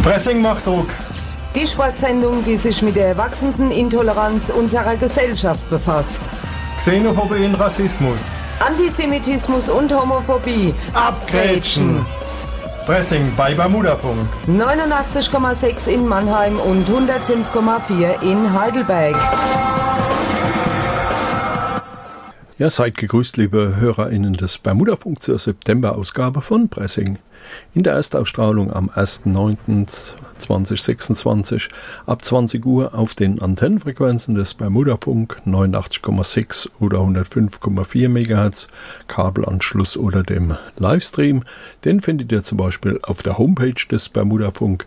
Pressing macht Druck. Die Sportsendung, die sich mit der wachsenden Intoleranz unserer Gesellschaft befasst. Xenophobie und Rassismus. Antisemitismus und Homophobie. Abgrätschen. Pressing bei Bermudafunk. 89,6 in Mannheim und 105,4 in Heidelberg. Ja, seid gegrüßt, liebe HörerInnen des Bermudafunk zur September-Ausgabe von Pressing. In der Erstausstrahlung am 1.9.2026 ab 20 Uhr auf den Antennenfrequenzen des Bermudafunk 89,6 oder 105,4 MHz, Kabelanschluss oder dem Livestream. Den findet ihr zum Beispiel auf der Homepage des Bermudafunk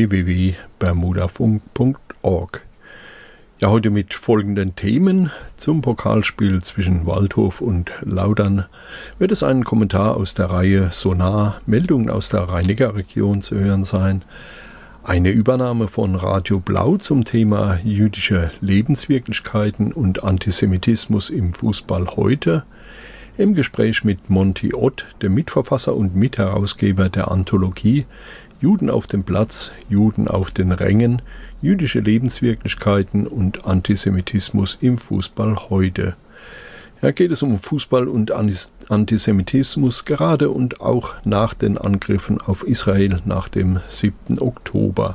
www.bermudafunk.org. Ja, heute mit folgenden Themen. Zum Pokalspiel zwischen Waldhof und Laudern wird es einen Kommentar aus der Reihe Sonar, Meldungen aus der Rhein-Neckar-Region zu hören sein. Eine Übernahme von Radio Blau zum Thema jüdische Lebenswirklichkeiten und Antisemitismus im Fußball heute. Im Gespräch mit Monty Ott, dem Mitverfasser und Mitherausgeber der Anthologie Juden auf dem Platz, Juden auf den Rängen, jüdische Lebenswirklichkeiten und Antisemitismus im Fußball heute. Ja, geht es um Fußball und Antisemitismus gerade und auch nach den Angriffen auf Israel nach dem 7. Oktober.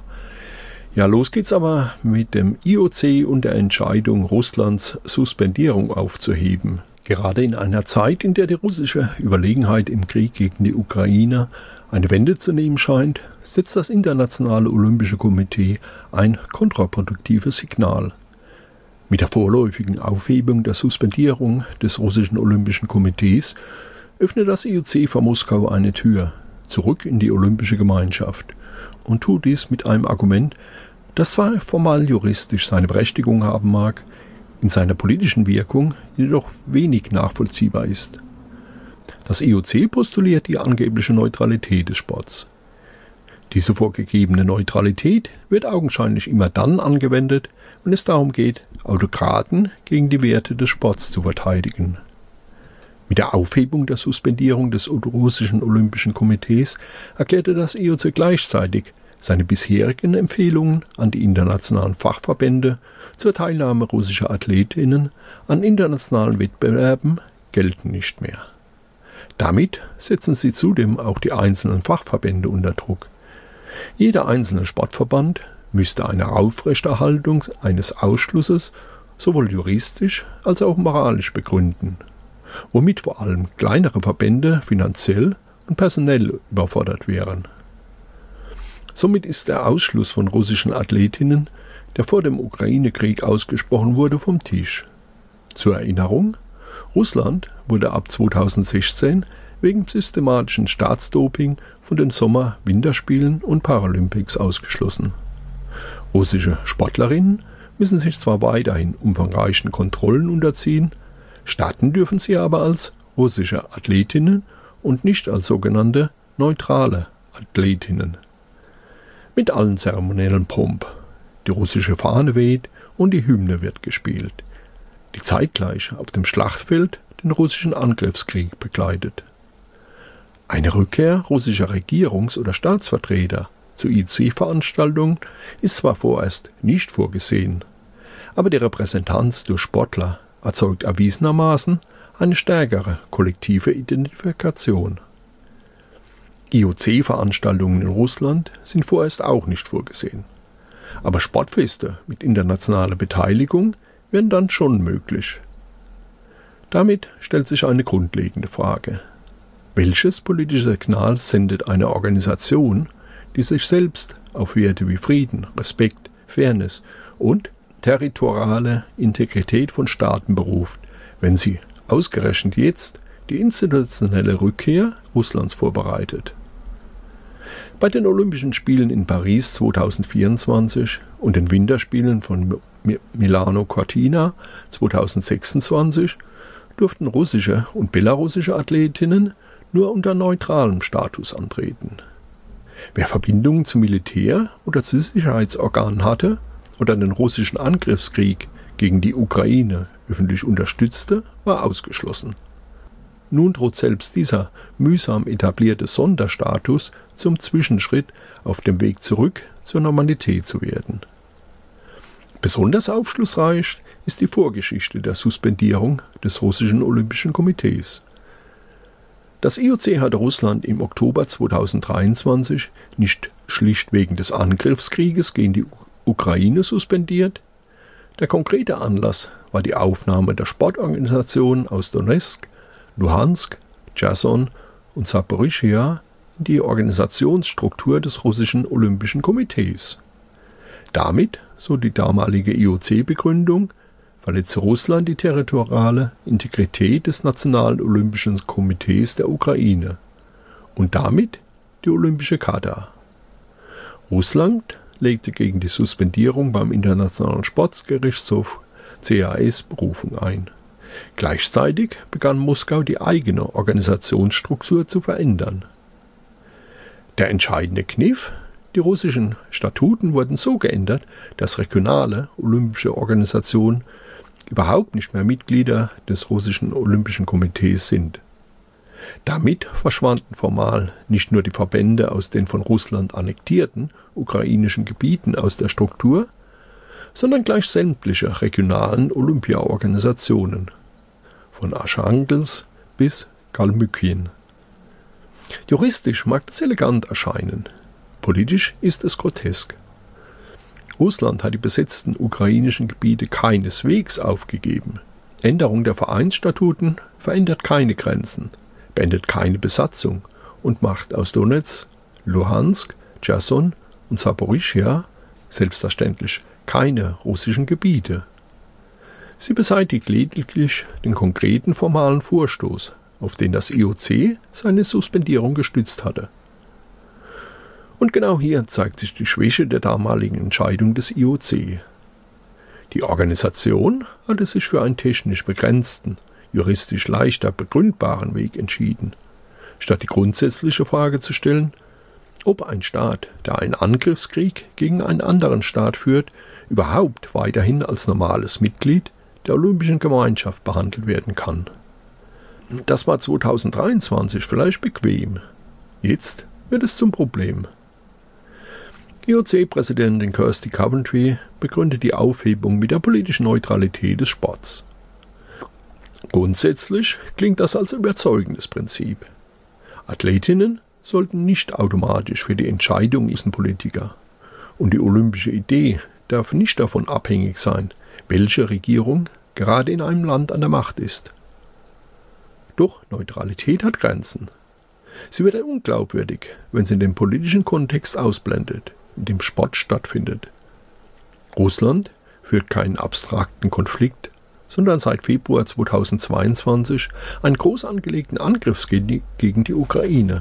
Ja, los geht's aber mit dem IOC und der Entscheidung, Russlands Suspendierung aufzuheben. Gerade in einer Zeit, in der die russische Überlegenheit im Krieg gegen die Ukraine eine Wende zu nehmen scheint, setzt das Internationale Olympische Komitee ein kontraproduktives Signal. Mit der vorläufigen Aufhebung der Suspendierung des russischen Olympischen Komitees öffnet das IOC vor Moskau eine Tür zurück in die olympische Gemeinschaft und tut dies mit einem Argument, das zwar formal juristisch seine Berechtigung haben mag, in seiner politischen Wirkung jedoch wenig nachvollziehbar ist. Das IOC postuliert die angebliche Neutralität des Sports. Diese vorgegebene Neutralität wird augenscheinlich immer dann angewendet, wenn es darum geht, Autokraten gegen die Werte des Sports zu verteidigen. Mit der Aufhebung der Suspendierung des russischen Olympischen Komitees erklärte das IOC gleichzeitig seine bisherigen Empfehlungen an die internationalen Fachverbände zur Teilnahme russischer Athletinnen an internationalen Wettbewerben gelten nicht mehr. Damit setzen sie zudem auch die einzelnen Fachverbände unter Druck. Jeder einzelne Sportverband müsste eine Aufrechterhaltung eines Ausschlusses sowohl juristisch als auch moralisch begründen, womit vor allem kleinere Verbände finanziell und personell überfordert wären. Somit ist der Ausschluss von russischen Athletinnen, der vor dem Ukraine-Krieg ausgesprochen wurde, vom Tisch. Zur Erinnerung: Russland wurde ab 2016 wegen systematischen Staatsdoping von den Sommer-Winterspielen und Paralympics ausgeschlossen. Russische Sportlerinnen müssen sich zwar weiterhin umfangreichen Kontrollen unterziehen, starten dürfen sie aber als russische Athletinnen und nicht als sogenannte neutrale Athletinnen. Mit allen zeremoniellen Pomp. Die russische Fahne weht und die Hymne wird gespielt, die zeitgleich auf dem Schlachtfeld den russischen Angriffskrieg begleitet. Eine Rückkehr russischer Regierungs- oder Staatsvertreter zu IOC-Veranstaltungen ist zwar vorerst nicht vorgesehen, aber die Repräsentanz durch Sportler erzeugt erwiesenermaßen eine stärkere kollektive Identifikation. IOC-Veranstaltungen in Russland sind vorerst auch nicht vorgesehen, aber Sportfeste mit internationaler Beteiligung wären dann schon möglich. Damit stellt sich eine grundlegende Frage: Welches politische Signal sendet eine Organisation, die sich selbst auf Werte wie Frieden, Respekt, Fairness und territoriale Integrität von Staaten beruft, wenn sie ausgerechnet jetzt die institutionelle Rückkehr Russlands vorbereitet? Bei den Olympischen Spielen in Paris 2024 und den Winterspielen von Milano Cortina 2026 durften russische und belarussische Athletinnen nur unter neutralem Status antreten. Wer Verbindungen zum Militär oder zu Sicherheitsorganen hatte oder den russischen Angriffskrieg gegen die Ukraine öffentlich unterstützte, war ausgeschlossen. Nun droht selbst dieser mühsam etablierte Sonderstatus zum Zwischenschritt auf dem Weg zurück zur Normalität zu werden. Besonders aufschlussreich ist die Vorgeschichte der Suspendierung des russischen Olympischen Komitees. Das IOC hatte Russland im Oktober 2023 nicht schlicht wegen des Angriffskrieges gegen die Ukraine suspendiert. Der konkrete Anlass war die Aufnahme der Sportorganisationen aus Donezk, Luhansk, Cherson und Saporischschja in die Organisationsstruktur des russischen Olympischen Komitees. Damit, so die damalige IOC-Begründung, verletze Russland die territoriale Integrität des Nationalen Olympischen Komitees der Ukraine und damit die Olympische Charta. Russland legte gegen die Suspendierung beim Internationalen Sportgerichtshof CAS Berufung ein. Gleichzeitig begann Moskau die eigene Organisationsstruktur zu verändern. Der entscheidende Kniff: Die russischen Statuten wurden so geändert, dass regionale olympische Organisationen überhaupt nicht mehr Mitglieder des russischen Olympischen Komitees sind. Damit verschwanden formal nicht nur die Verbände aus den von Russland annektierten ukrainischen Gebieten aus der Struktur, sondern gleich sämtliche regionalen Olympiaorganisationen, von Archangelsk bis Kalmykien. Juristisch mag das elegant erscheinen, politisch ist es grotesk. Russland hat die besetzten ukrainischen Gebiete keineswegs aufgegeben. Änderung der Vereinsstatuten verändert keine Grenzen, beendet keine Besatzung und macht aus Donezk, Luhansk, Cherson und Saporischschja selbstverständlich keine russischen Gebiete. Sie beseitigt lediglich den konkreten formalen Vorstoß, auf den das IOC seine Suspendierung gestützt hatte. Und genau hier zeigt sich die Schwäche der damaligen Entscheidung des IOC. Die Organisation hatte sich für einen technisch begrenzten, juristisch leichter begründbaren Weg entschieden, statt die grundsätzliche Frage zu stellen, ob ein Staat, der einen Angriffskrieg gegen einen anderen Staat führt, überhaupt weiterhin als normales Mitglied der Olympischen Gemeinschaft behandelt werden kann. Das war 2023 vielleicht bequem. Jetzt wird es zum Problem. IOC-Präsidentin Kirsty Coventry begründet die Aufhebung mit der politischen Neutralität des Sports. Grundsätzlich klingt das als überzeugendes Prinzip. Athletinnen sollten nicht automatisch für die Entscheidung sein Politiker. Und die olympische Idee darf nicht davon abhängig sein, welche Regierung gerade in einem Land an der Macht ist. Doch Neutralität hat Grenzen. Sie wird unglaubwürdig, wenn sie den politischen Kontext ausblendet, in dem Sport stattfindet. Russland führt keinen abstrakten Konflikt, sondern seit Februar 2022 einen groß angelegten Angriffskrieg gegen die Ukraine.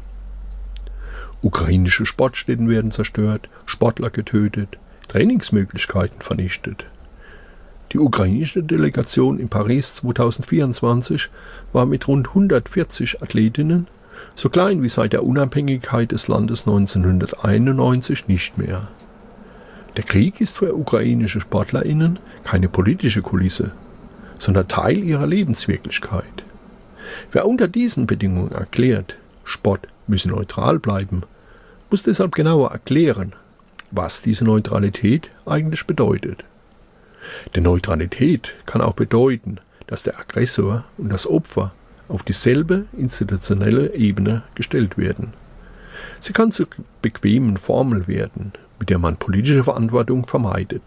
Ukrainische Sportstätten werden zerstört, Sportler getötet, Trainingsmöglichkeiten vernichtet. Die ukrainische Delegation in Paris 2024 war mit rund 140 Athletinnen so klein wie seit der Unabhängigkeit des Landes 1991 nicht mehr. Der Krieg ist für ukrainische SportlerInnen keine politische Kulisse, sondern Teil ihrer Lebenswirklichkeit. Wer unter diesen Bedingungen erklärt, Sport müsse neutral bleiben, muss deshalb genauer erklären, was diese Neutralität eigentlich bedeutet. Denn Neutralität kann auch bedeuten, dass der Aggressor und das Opfer auf dieselbe institutionelle Ebene gestellt werden. Sie kann zur bequemen Formel werden, mit der man politische Verantwortung vermeidet.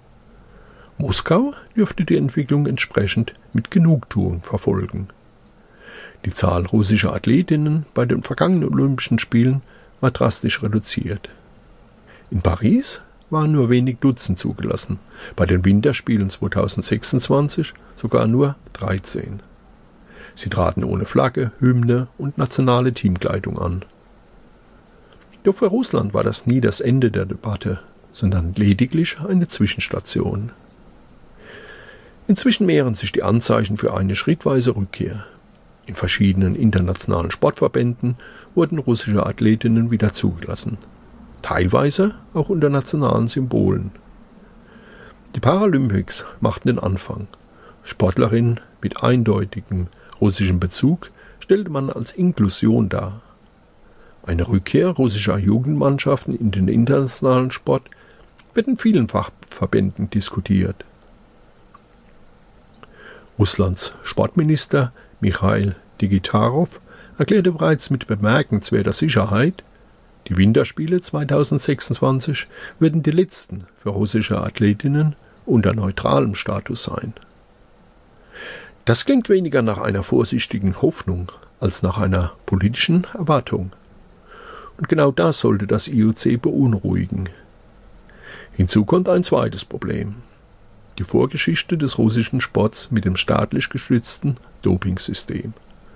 Moskau dürfte die Entwicklung entsprechend mit Genugtuung verfolgen. Die Zahl russischer Athletinnen bei den vergangenen Olympischen Spielen war drastisch reduziert. In Paris waren nur wenig Dutzend zugelassen, bei den Winterspielen 2026 sogar nur 13. Sie traten ohne Flagge, Hymne und nationale Teamkleidung an. Doch für Russland war das nie das Ende der Debatte, sondern lediglich eine Zwischenstation. Inzwischen mehren sich die Anzeichen für eine schrittweise Rückkehr. In verschiedenen internationalen Sportverbänden wurden russische Athletinnen wieder zugelassen. Teilweise auch unter nationalen Symbolen. Die Paralympics machten den Anfang. Sportlerinnen mit eindeutigem russischem Bezug stellte man als Inklusion dar. Eine Rückkehr russischer Jugendmannschaften in den internationalen Sport wird in vielen Fachverbänden diskutiert. Russlands Sportminister Michail Digitarow erklärte bereits mit bemerkenswerter Sicherheit, die Winterspiele 2026 würden die letzten für russische Athletinnen unter neutralem Status sein. Das klingt weniger nach einer vorsichtigen Hoffnung als nach einer politischen Erwartung. Und genau das sollte das IOC beunruhigen. Hinzu kommt ein zweites Problem: die Vorgeschichte des russischen Sports mit dem staatlich gestützten Dopingsystem.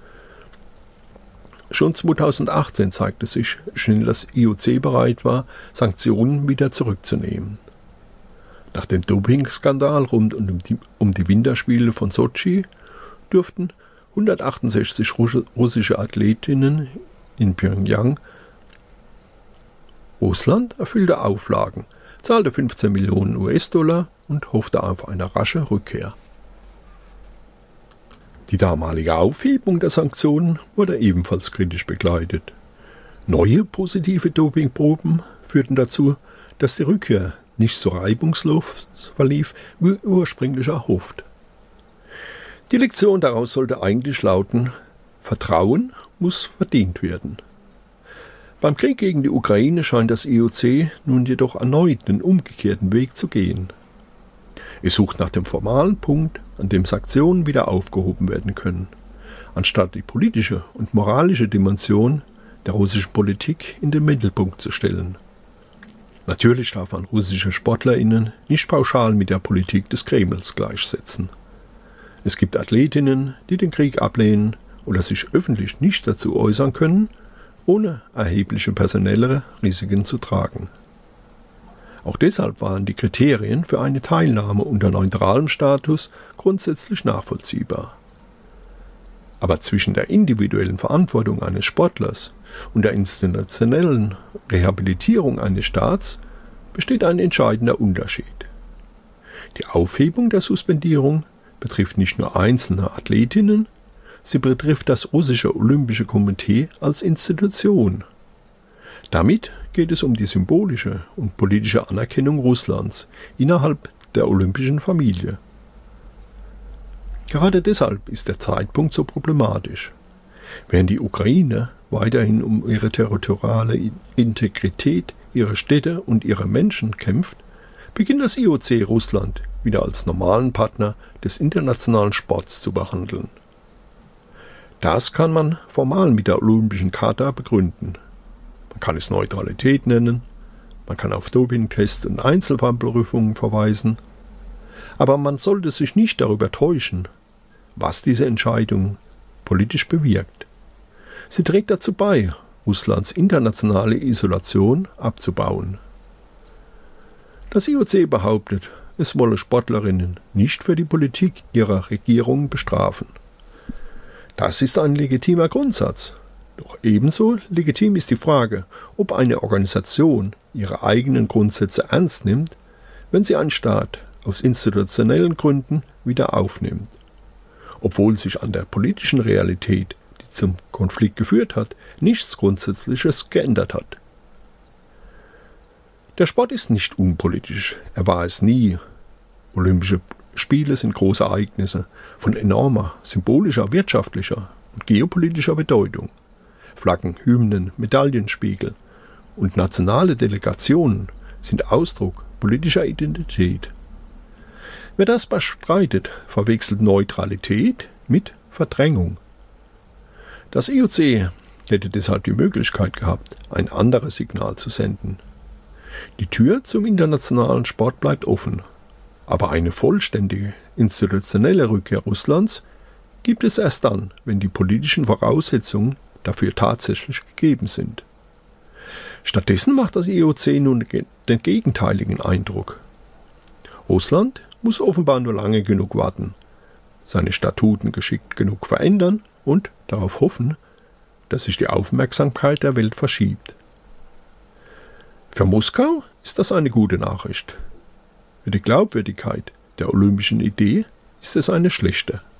Schon 2018 zeigte sich, wie schnell das IOC bereit war, Sanktionen wieder zurückzunehmen. Nach dem Dopingskandal rund um die Winterspiele von Sotschi durften 168 russische Athletinnen in Pjöngjang. Russland erfüllte Auflagen, zahlte 15 Millionen US-Dollar und hoffte auf eine rasche Rückkehr. Die damalige Aufhebung der Sanktionen wurde ebenfalls kritisch begleitet. Neue positive Dopingproben führten dazu, dass die Rückkehr nicht so reibungslos verlief wie ursprünglich erhofft. Die Lektion daraus sollte eigentlich lauten: Vertrauen muss verdient werden. Beim Krieg gegen die Ukraine scheint das IOC nun jedoch erneut den umgekehrten Weg zu gehen. Es sucht nach dem formalen Punkt, an dem Sanktionen wieder aufgehoben werden können, anstatt die politische und moralische Dimension der russischen Politik in den Mittelpunkt zu stellen. Natürlich darf man russische SportlerInnen nicht pauschal mit der Politik des Kremls gleichsetzen. Es gibt Athletinnen, die den Krieg ablehnen oder sich öffentlich nicht dazu äußern können, ohne erhebliche personelle Risiken zu tragen. Auch deshalb waren die Kriterien für eine Teilnahme unter neutralem Status grundsätzlich nachvollziehbar. Aber zwischen der individuellen Verantwortung eines Sportlers und der institutionellen Rehabilitierung eines Staats besteht ein entscheidender Unterschied. Die Aufhebung der Suspendierung betrifft nicht nur einzelne Athletinnen, sie betrifft das russische Olympische Komitee als Institution. Damit geht es um die symbolische und politische Anerkennung Russlands innerhalb der olympischen Familie. Gerade deshalb ist der Zeitpunkt so problematisch. Während die Ukraine weiterhin um ihre territoriale Integrität, ihre Städte und ihre Menschen kämpft, beginnt das IOC Russland wieder als normalen Partner des internationalen Sports zu behandeln. Das kann man formal mit der Olympischen Charta begründen. Man kann es Neutralität nennen, man kann auf Dopingtests und Einzelfallprüfungen verweisen, aber man sollte sich nicht darüber täuschen, was diese Entscheidung politisch bewirkt. Sie trägt dazu bei, Russlands internationale Isolation abzubauen. Das IOC behauptet, es wolle Sportlerinnen nicht für die Politik ihrer Regierung bestrafen. Das ist ein legitimer Grundsatz. Doch ebenso legitim ist die Frage, ob eine Organisation ihre eigenen Grundsätze ernst nimmt, wenn sie einen Staat aus institutionellen Gründen wieder aufnimmt, obwohl sich an der politischen Realität, die zum Konflikt geführt hat, nichts Grundsätzliches geändert hat. Der Sport ist nicht unpolitisch, er war es nie. Olympische Spiele sind große Ereignisse von enormer symbolischer, wirtschaftlicher und geopolitischer Bedeutung. Flaggen, Hymnen, Medaillenspiegel und nationale Delegationen sind Ausdruck politischer Identität. Wer das bestreitet, verwechselt Neutralität mit Verdrängung. Das IOC hätte deshalb die Möglichkeit gehabt, ein anderes Signal zu senden. Die Tür zum internationalen Sport bleibt offen, aber eine vollständige institutionelle Rückkehr Russlands gibt es erst dann, wenn die politischen Voraussetzungen dafür tatsächlich gegeben sind. Stattdessen macht das IOC nun den gegenteiligen Eindruck. Russland muss offenbar nur lange genug warten, seine Statuten geschickt genug verändern und darauf hoffen, dass sich die Aufmerksamkeit der Welt verschiebt. Für Moskau ist das eine gute Nachricht. Für die Glaubwürdigkeit der olympischen Idee ist es eine schlechte.